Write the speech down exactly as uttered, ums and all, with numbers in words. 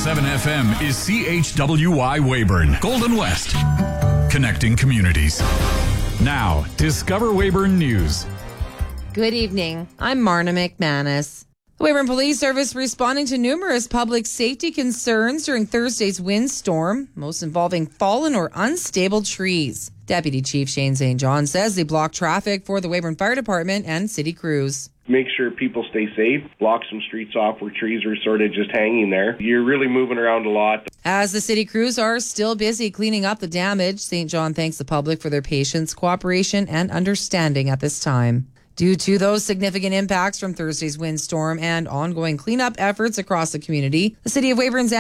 seven F M is C H W Y Weyburn, Golden West, connecting communities. Now, Discover Weyburn News. Good evening. I'm Marna McManus. The Weyburn Police Service responding to numerous public safety concerns during Thursday's windstorm, most involving fallen or unstable trees. Deputy Chief Shane Saint John says they block traffic for the Weyburn Fire Department and city crews. Make sure people stay safe, block some streets off where trees are sort of just hanging there. You're really moving around a lot. As the city crews are still busy cleaning up the damage, Saint John thanks the public for their patience, cooperation, and understanding at this time. Due to those significant impacts from Thursday's windstorm and ongoing cleanup efforts across the community, the City of Weyburn's